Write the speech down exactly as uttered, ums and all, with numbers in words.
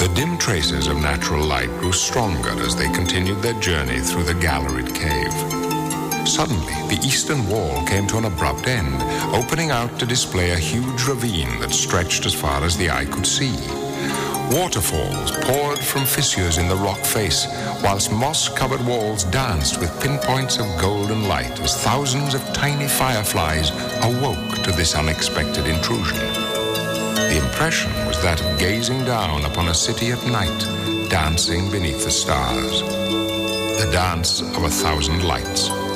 The dim traces of natural light grew stronger as they continued their journey through the galleried cave. Suddenly, the eastern wall came to an abrupt end, opening out to display a huge ravine that stretched as far as the eye could see. Waterfalls poured from fissures in the rock face, whilst moss-covered walls danced with pinpoints of golden light as thousands of tiny fireflies awoke to this unexpected intrusion. The impression was that of gazing down upon a city at night, dancing beneath the stars. The dance of a thousand lights.